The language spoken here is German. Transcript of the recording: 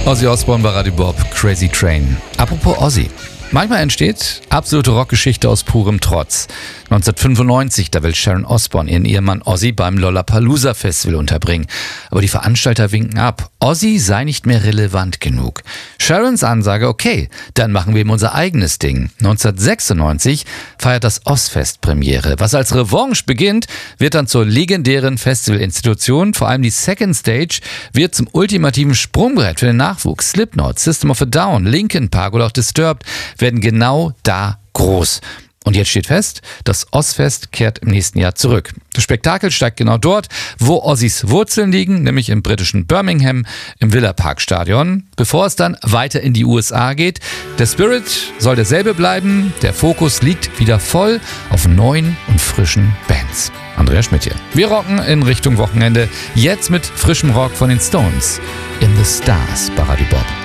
Ozzy Osbourne bei Radio Bob, Crazy Train. Apropos Ozzy. Manchmal entsteht absolute Rockgeschichte aus purem Trotz. 1995, da will Sharon Osbourne ihren Ehemann Ozzy beim Lollapalooza Festival unterbringen. Aber die Veranstalter winken ab. Ozzy sei nicht mehr relevant genug. Sharons Ansage, okay, dann machen wir ihm unser eigenes Ding. 1996 feiert das Ozzfest Premiere. Was als Revanche beginnt, wird dann zur legendären Festivalinstitution. Vor allem die Second Stage wird zum ultimativen Sprungbrett für den Nachwuchs. Slipknot, System of a Down, Linkin Park oder auch Disturbed werden genau da groß. Und jetzt steht fest, das Ozzfest kehrt im nächsten Jahr zurück. Das Spektakel steigt genau dort, wo Ozzys Wurzeln liegen, nämlich im britischen Birmingham im Villa Park Stadion, bevor es dann weiter in die USA geht. Der Spirit soll derselbe bleiben, der Fokus liegt wieder voll auf neuen und frischen Bands. Andreas Schmidt hier. Wir rocken in Richtung Wochenende, jetzt mit frischem Rock von den Stones. In the Stars bei Radio Bob.